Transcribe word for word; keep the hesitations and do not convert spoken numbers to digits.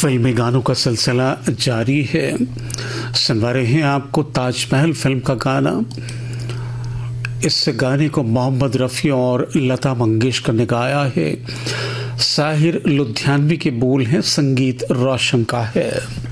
फिल्मी गानों का सिलसिला जारी है। सुनवा रहे हैं आपको ताजमहल फिल्म का गाना। इस गाने को मोहम्मद रफ़ी और लता मंगेशकर ने गाया है। साहिर लुधियानवी के बोल हैं, संगीत रोशन का है।